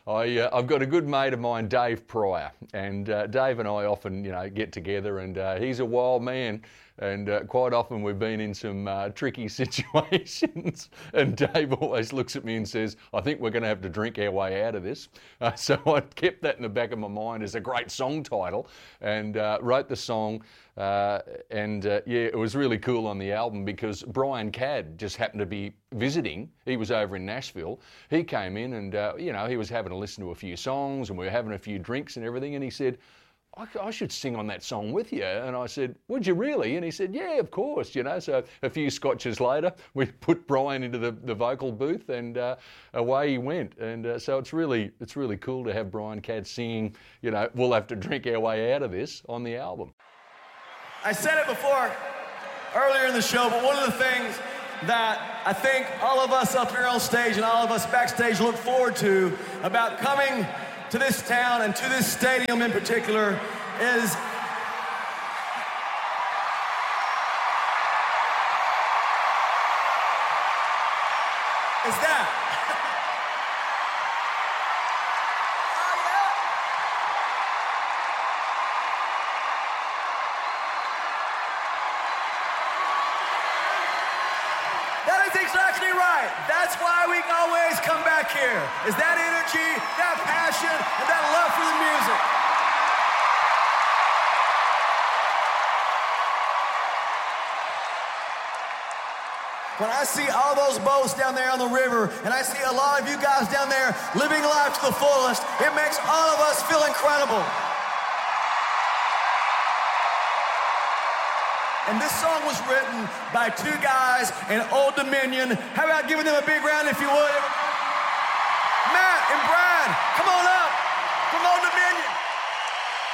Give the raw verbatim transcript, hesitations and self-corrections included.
I, uh, I've got a good mate of mine, Dave Pryor, and uh, Dave and I often, you know, get together, and uh, he's a wild man, and uh, quite often we've been in some uh, tricky situations, and Dave always looks at me and says, I think we're going to have to drink our way out of this. Uh, so I kept that in the back of my mind as a great song title, and uh, wrote the song. Uh, and uh, yeah, it was really cool on the album because Brian Cadd just happened to be visiting. He was over in Nashville. He came in and, uh, you know, he was having to listen to a few songs and we were having a few drinks and everything. And he said, I, I should sing on that song with you. And I said, would you really? And he said, yeah, of course, you know. So a few scotches later, we put Brian into the, the vocal booth and uh, away he went. And uh, so it's really, it's really cool to have Brian Cadd singing, you know, we'll have to drink our way out of this on the album. I said it before earlier in the show, but one of the things that I think all of us up here on stage and all of us backstage look forward to about coming to this town and to this stadium in particular is is that exactly right. That's why we always come back here, is that energy, that passion, and that love for the music. When I see all those boats down there on the river, and I see a lot of you guys down there living life to the fullest, it makes all of us feel incredible. And this song was written by two guys in Old Dominion. How about giving them a big round if you would? Matt and Brad, come